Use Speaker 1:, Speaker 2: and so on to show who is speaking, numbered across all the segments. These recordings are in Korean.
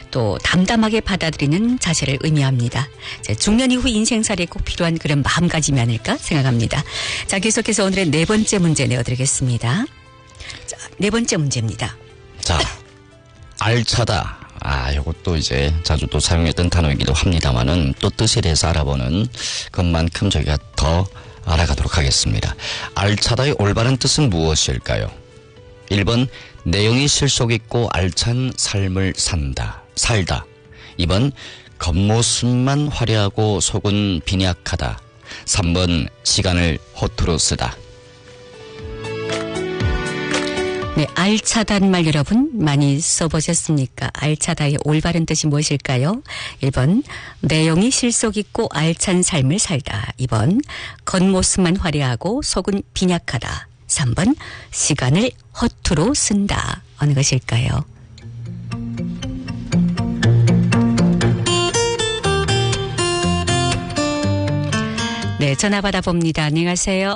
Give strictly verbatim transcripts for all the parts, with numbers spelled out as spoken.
Speaker 1: 또 담담하게 받아들이는 자세를 의미합니다. 중년 이후 인생살이에 꼭 필요한 그런 마음가짐이 아닐까 생각합니다. 자, 계속해서 오늘의 네 번째 문제 내어드리겠습니다. 자, 네 번째 문제입니다.
Speaker 2: 자, 알차다. 아, 요것도 이제 자주 또 사용했던 단어이기도 합니다만은 또 뜻에 대해서 알아보는 것만큼 저희가 더 알아가도록 하겠습니다. 알차다의 올바른 뜻은 무엇일까요? 일 번 내용이 실속 있고 알찬 삶을 산다, 살다. 이 번 겉모습만 화려하고 속은 빈약하다. 삼 번 시간을 허투루 쓰다.
Speaker 1: 네, 알차다는 말 여러분 많이 써보셨습니까? 알차다의 올바른 뜻이 무엇일까요? 일 번 내용이 실속 있고 알찬 삶을 살다. 이 번 겉모습만 화려하고 속은 빈약하다. 삼 번 시간을 허투루 쓴다. 어느 것일까요? 네, 전화 받아봅니다. 안녕하세요.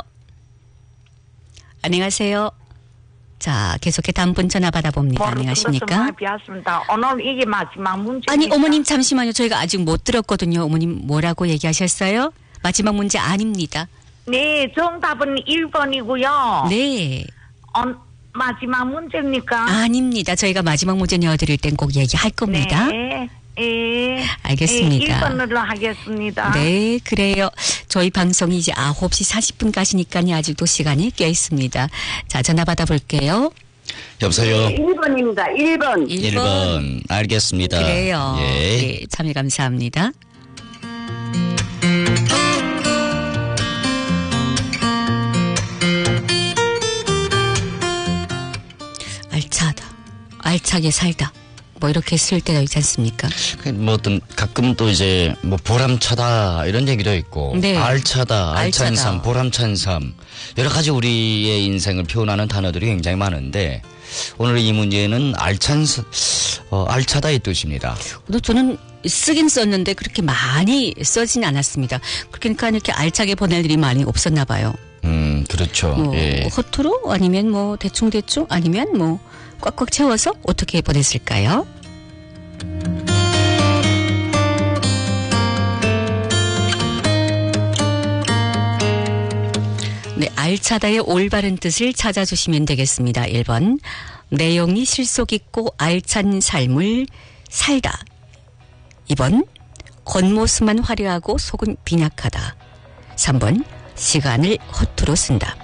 Speaker 1: 안녕하세요. 자, 계속해 다음 분 전화 받아봅니다. 안녕하십니까?
Speaker 3: 오늘 이게 마지막 문제.
Speaker 1: 아니, 어머님 잠시만요. 저희가 아직 못 들었거든요. 어머님 뭐라고 얘기하셨어요? 마지막 문제 아닙니다.
Speaker 3: 네, 정답은 일 번이고요.
Speaker 1: 네.
Speaker 3: 어, 마지막 문제입니까?
Speaker 1: 아닙니다. 저희가 마지막 문제 내어드릴 땐 꼭 얘기할 겁니다.
Speaker 3: 네. 예.
Speaker 1: 알겠습니다.
Speaker 3: 예, 일 번으로 하겠습니다.
Speaker 1: 네, 그래요. 저희 방송이 이제 아홉 시 사십 분 가시니까요. 아직도 시간이 꽤 있습니다. 자, 전화 받아볼게요.
Speaker 2: 여보세요?
Speaker 3: 일 번입니다. 일 번.
Speaker 2: 일 번. 알겠습니다.
Speaker 1: 그래요.
Speaker 2: 예.
Speaker 1: 네, 참여 감사합니다. 알차다. 알차게 살다. 뭐 이렇게 쓸 때가 있지 않습니까?
Speaker 2: 뭐 어떤 가끔 또 이제 뭐 보람차다 이런 얘기도 있고
Speaker 1: 네.
Speaker 2: 알차다, 알찬
Speaker 1: 알차다.
Speaker 2: 삶, 보람찬 삶 여러 가지 우리의 인생을 표현하는 단어들이 굉장히 많은데 오늘 이 문제는 알찬 어, 알차다의 뜻입니다.
Speaker 1: 또 저는 쓰긴 썼는데 그렇게 많이 써진 않았습니다. 그러니까 이렇게 알차게 보낼 일이 많이 없었나 봐요.
Speaker 2: 음, 그렇죠.
Speaker 1: 뭐
Speaker 2: 예.
Speaker 1: 허투루 아니면 뭐 대충 대충 아니면 뭐 꽉꽉 채워서 어떻게 보냈을까요? 네, 알차다의 올바른 뜻을 찾아주시면 되겠습니다. 일 번 내용이 실속 있고 알찬 삶을 살다. 이 번 겉모습만 화려하고 속은 빈약하다. 삼 번 시간을 허투루 쓴다.